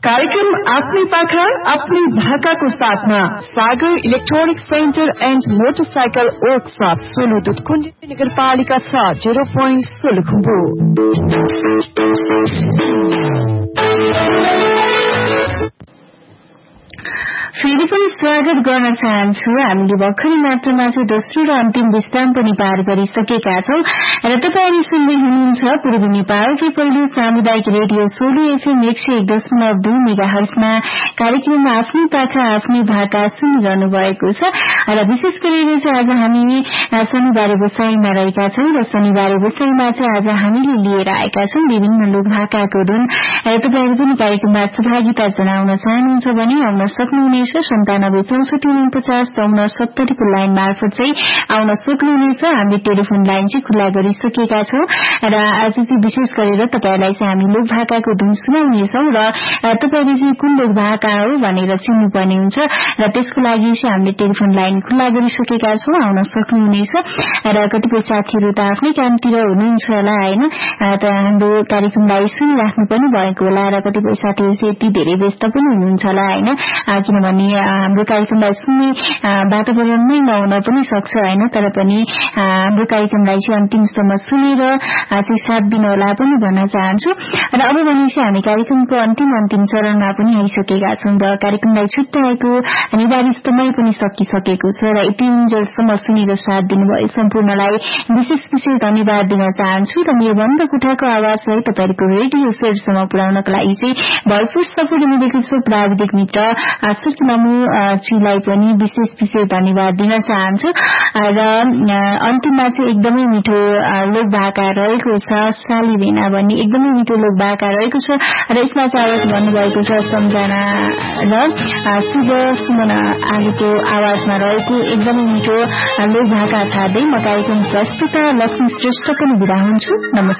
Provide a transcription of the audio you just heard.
कार्यक्रम आफ्नै पाखा आफ्नै भाकाको साथमा सागर electronic centre and motorcycle workshop Solu Dudhkund नगरपालिका 0.16 सोलुखुम्बु। फेरि पनि स्वागत गर्न चाहन्छु। हामीले भर्खरै मात्रामा चाहिँ दोस्रो र अन्तिम विश्राम पनि पार गरिसकेका छौं र तपाईहरु सुन्दै हुनुहुन्छ पूर्वी नेपालकै पहिलो सामुदायिक रेडियो सोलु एफएम 101.2 मेगाहर्जमा कार्यक्रम आफ्नै पाखा आफ्नै भाका सुनिरहनु भएको छ र विशेष गरेर चाहिँ आज हामी शनिबार बसाईमा रहेका छौं र शनिबार बसाईमा चाहिँ आज हामीले लिएर आएका छौं विभिन्न लोक भाकाको धुन। तपाईहरु पनि कार्यक्रममा सहभागिता जनाउन चाहनुहुन्छ भने आउन सक्नुहुनेछ। 9764495070 को लाइन मार्फत चाहिँ आउन सक्नुहुनेछ। हामीले टेलिफोन लाइन चाहिँ खुल्ला गरिसकेका छौं र आज चाहिँ विशेष गरेर तपाईहरुलाई चाहिँ हामी लोक भाकाको धुन सुनाउनेछौं र तपाईहरुले चाहिँ कुन लोक भाका हो भनेर चिन्नुपर्ने हुन्छ र त्यसको लागि चाहिँ हामीले टेलिफोन लाइन खुल्ला गरिसकेका छौं। आउन सक्नुहुनेछ र कतिपय साथीहरु त आफ्नै कामतिर हुनुहुन्छ होला हैन, त हाम्रो कार्यक्रमलाई सुनिराख्नु पनि भएको होला र कतिपय साथीहरु चाहिँ यति धेरै व्यस्त पनि हुनुहुन्छ होला हैन, किनभने हाम्रो कार्यक्रमलाई सुन्ने वातावरणमै नहुन पनि सक्छ हैन, तर पनि हाम्रो कार्यक्रमलाई चाहिँ अन्तिमसम्म सुनेर चाहिँ साथ दिन होला पनि भन्न चाहन्छु। र अब भने चाहिँ हामी कार्यक्रमको अन्तिम चरणमा पनि आइसकेका छौं र कार्यक्रमलाई छुट्याएको निर्धारित समय पनि सकिसकेको छ र यति उन्जेलसम्म सुनेर साथ दिनुभयो सम्पूर्णलाई विशेष धन्यवाद दिन चाहन्छु र मेरो बन्द कोठाको आवाजलाई तपाईहरुको रेडियो सेटसम्म पुर्याउनको लागि चाहिँ भरपूर सपोर्ट दिएको छु प्राविधिक मित्र चिलाई पनि विशेष धन्यवाद दिन चाहन्छु। र अन्तिममा चाहिँ एकदमै मिठो लोक भाका रहेको छ, साली भेना भन्ने एकदमै मिठो लोक भाका रहेको छ र यसमा चाहिँ आवाज भन्नुभएको छ सम्झना र शुभ सुमन आगको आवाजमा रहेको एकदमै मिठो लोक भाका छाड्दै म कार्यक्रम प्रस्तुता लक्ष्मी श्रेष्ठ पनि बिदा हुन्छु। नमस्कार।